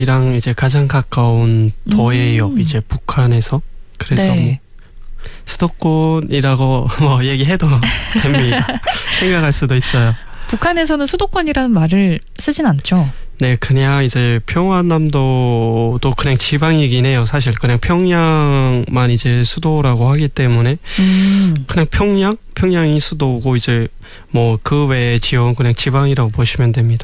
이랑 이제 가장 가까운 도예요. 이제 북한에서. 그래서 네. 뭐 수도권이라고 뭐 얘기해도 됩니다. 생각할 수도 있어요. 북한에서는 수도권이라는 말을 쓰진 않죠. 네, 그냥 이제 평안남도도 그냥 지방이긴 해요. 사실 그냥 평양만 이제 수도라고 하기 때문에 그냥 평양이 수도고 이제 뭐 그 외의 지역은 그냥 지방이라고 보시면 됩니다.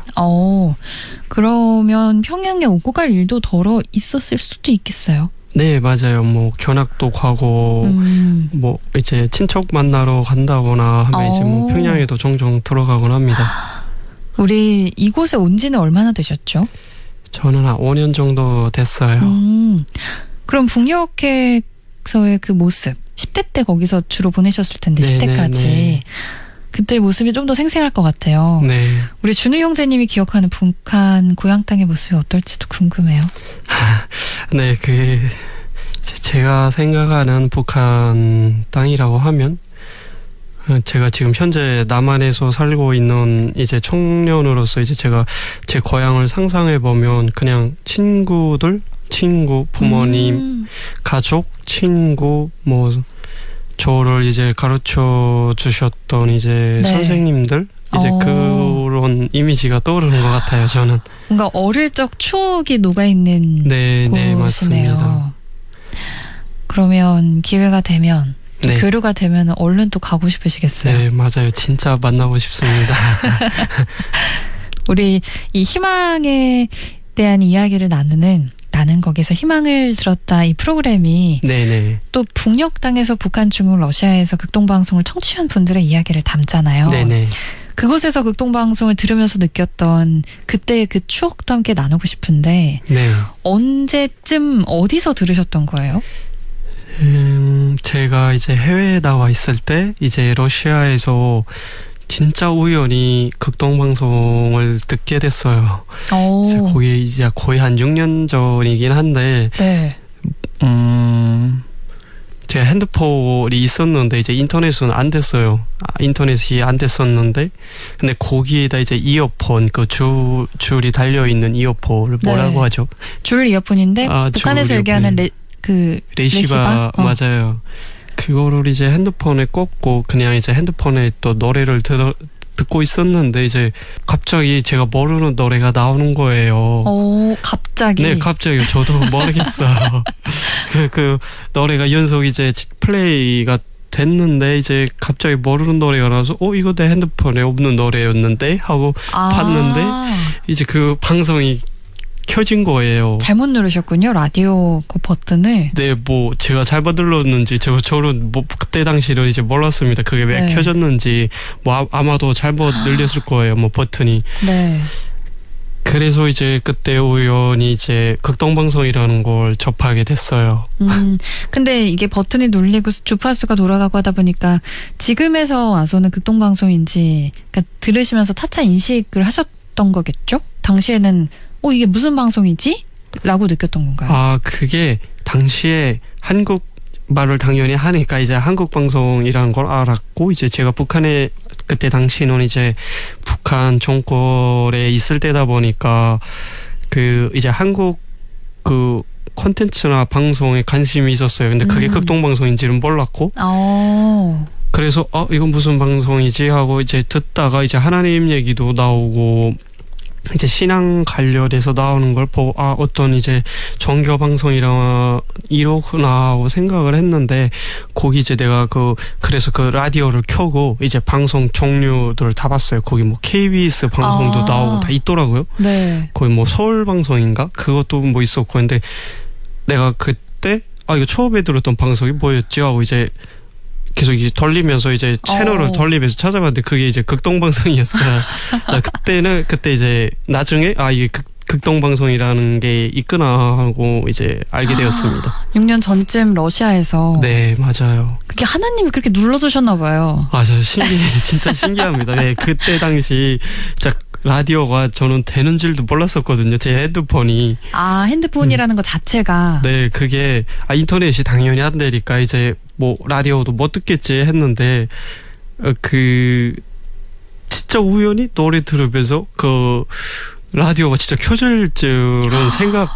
그러면 평양에 오고 갈 일도 덜어 있었을 수도 있겠어요. 네, 맞아요. 뭐 견학도 가고 뭐 이제 친척 만나러 간다거나 하면 이제 뭐 평양에도 종종 들어가곤 합니다. 우리 이곳에 온 지는 얼마나 되셨죠? 저는 한 5년 정도 됐어요. 그럼 북녘에서의 그 모습, 10대 때 거기서 주로 보내셨을 텐데, 네, 10대까지. 네. 그때 모습이 좀 더 생생할 것 같아요. 네. 우리 준우 형제님이 기억하는 북한 고향 땅의 모습이 어떨지도 궁금해요. 네, 제가 생각하는 북한 땅이라고 하면 제가 지금 현재 남한에서 살고 있는 이제 청년으로서 이제 제가 제 고향을 상상해 보면 그냥 친구, 부모님, 가족, 친구, 뭐 저를 이제 가르쳐 주셨던 이제 네. 선생님들 이제 그런 이미지가 떠오르는 것 같아요. 저는 뭔가 어릴 적 추억이 녹아있는 네, 곳이네요. 맞습니다. 그러면 기회가 되면 또 네. 교류가 되면 얼른 또 가고 싶으시겠어요? 네, 맞아요. 진짜 만나고 싶습니다. 우리 이 희망에 대한 이야기를 나는 거기서 희망을 들었다 이 프로그램이 네네. 또 북녘 땅에서 북한, 중국, 러시아에서 극동방송을 청취한 분들의 이야기를 담잖아요. 네네. 그곳에서 극동방송을 들으면서 느꼈던 그때의 그 추억도 함께 나누고 싶은데 네. 언제쯤 어디서 들으셨던 거예요? 제가 이제 해외에 나와 있을 때 이제 러시아에서 진짜 우연히 극동방송을 듣게 됐어요. 거기 이제 거의 한 6년 전이긴 한데, 네. 제가 핸드폰이 있었는데 이제 인터넷은 안 됐어요. 인터넷이 안 됐었는데, 근데 거기에다 이제 이어폰 그 줄이 달려 있는 이어폰을 뭐라고 하죠? 줄 이어폰인데 북한에서 줄 얘기하는 레시바? 맞아요. 그거를 이제 핸드폰에 꽂고 그냥 이제 핸드폰에 또 노래를 듣고 있었는데 이제 갑자기 제가 모르는 노래가 나오는 거예요. 갑자기? 네, 갑자기 저도 모르겠어요. 그 노래가 연속 이제 플레이가 됐는데 이제 갑자기 모르는 노래가 나와서 이거 내 핸드폰에 없는 노래였는데 하고 봤는데 이제 그 방송이 켜진 거예요. 잘못 누르셨군요. 라디오 그 버튼을. 네, 뭐 제가 잘못 눌렀는지 저는 뭐 그때 당시는 이제 몰랐습니다. 그게 왜 켜졌는지 뭐 아마도 잘못 눌렸을 거예요. 뭐 버튼이. 네. 그래서 이제 그때 우연히 이제 극동방송이라는 걸 접하게 됐어요. 근데 이게 버튼이 눌리고 주파수가 돌아가고 하다 보니까 지금에서 와서는 극동방송인지 그러니까 들으시면서 차차 인식을 하셨던 거겠죠? 당시에는 이게 무슨 방송이지? 라고 느꼈던 건가요? 그게 당시에 한국 말을 당연히 하니까 이제 한국 방송이라는 걸 알았고 이제 제가 북한에 그때 당시는 이제 북한 정권에 있을 때다 보니까 그 이제 한국 그 콘텐츠나 방송에 관심이 있었어요. 근데 그게 극동방송인지는 몰랐고 그래서 이건 무슨 방송이지 하고 이제 듣다가 이제 하나님 얘기도 나오고 이제 신앙 관련해서 나오는 걸 보고 어떤 이제 종교 방송이라 이러구나 하고 생각을 했는데 거기 이제 내가 그래서 그 라디오를 켜고 이제 방송 종류들을 다 봤어요. 거기 뭐 KBS 방송도 나오고 다 있더라고요. 네. 거기 뭐 서울 방송인가 그것도 뭐 있었고 근데 내가 그때 이거 처음에 들었던 방송이 뭐였지 하고 이제 계속 이제 돌리면서 이제 채널을 돌리면서 찾아봤는데 그게 이제 극동방송이었어요. 그때 이제 나중에 이게 극동방송이라는 게 있구나 하고 이제 알게 되었습니다. 6년 전쯤 러시아에서. 네, 맞아요. 그게 하나님이 그렇게 눌러주셨나 봐요. 저 진짜 신기합니다. 네, 그때 당시 진짜 라디오가 저는 되는 줄도 몰랐었거든요. 제 핸드폰이. 핸드폰이라는 것 자체가. 네, 그게 인터넷이 당연히 안 되니까 이제 뭐 라디오도 못 듣겠지 했는데 진짜 우연히 노래 들으면서 라디오가 진짜 켜질 줄은 생각